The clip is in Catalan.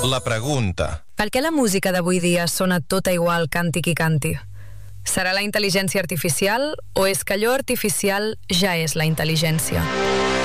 La pregunta. Per què la música d'avui dia sona tota igual canti qui canti? Serà la intel·ligència artificial o és que allò artificial ja és la intel·ligència?